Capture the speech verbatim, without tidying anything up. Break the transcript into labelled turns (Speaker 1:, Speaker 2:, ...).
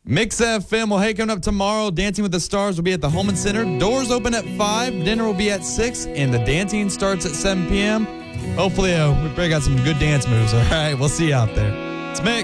Speaker 1: Mix F M. Well, hey, coming up tomorrow, Dancing with the Stars will be at the Holman Center. Doors open at five, dinner will be at six, and the dancing starts at seven p.m. Hopefully, uh, we probably got some good dance moves, all right? We'll see you out there. It's Mick.